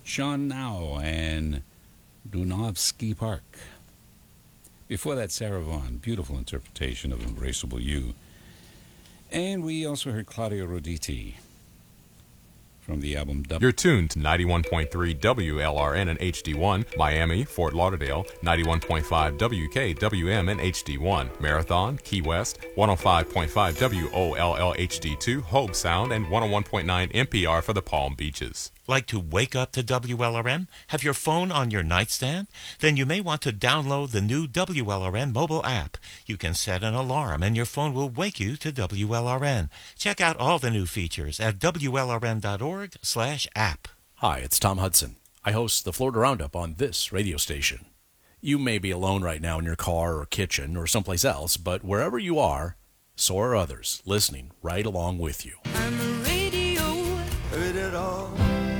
Sean Now and Dunovsky Park. Before that, Sarah Vaughan, beautiful interpretation of Embraceable You. And we also heard Claudio Roditi from the album You're tuned to 91.3 WLRN and HD1, Miami, Fort Lauderdale, 91.5 WKWM and HD1, Marathon, Key West, 105.5 WOLL HD2, Hobe Sound, and 101.9 NPR for the Palm Beaches. Like to wake up to WLRN? Have your phone on your nightstand? Then you may want to download the new WLRN mobile app. You can set an alarm and your phone will wake you to WLRN. Check out all the new features at WLRN.org/app. Hi, it's Tom Hudson. I host the Florida Roundup on this radio station. You may be alone right now in your car or kitchen or someplace else, but wherever you are, so are others listening right along with you. And the radio heard it all.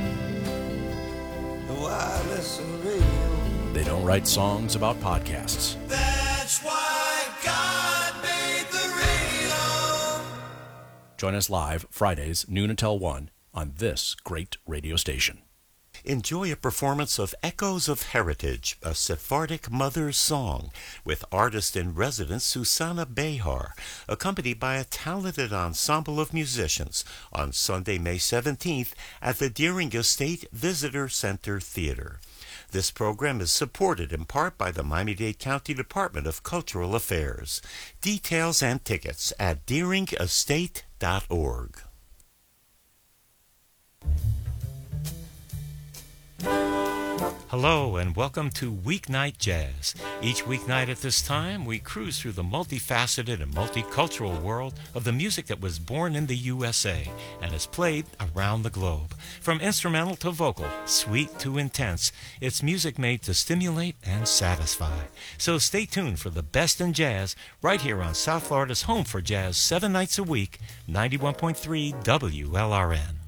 They don't write songs about podcasts. That's why God made the radio. Join us live Fridays, noon until 1 on this great radio station. Enjoy a performance of Echoes of Heritage, a Sephardic mother's song, with artist-in-residence Susanna Behar, accompanied by a talented ensemble of musicians, on Sunday, May 17th at the Deering Estate Visitor Center Theater. This program is supported in part by the Miami-Dade County Department of Cultural Affairs. Details and tickets at deeringestate.org. Hello and welcome to Weeknight Jazz. Each weeknight at this time, we cruise through the multifaceted and multicultural world of the music that was born in the USA and is played around the globe. From instrumental to vocal, sweet to intense, it's music made to stimulate and satisfy. So stay tuned for the best in jazz right here on South Florida's home for jazz 7 nights a week, 91.3 WLRN.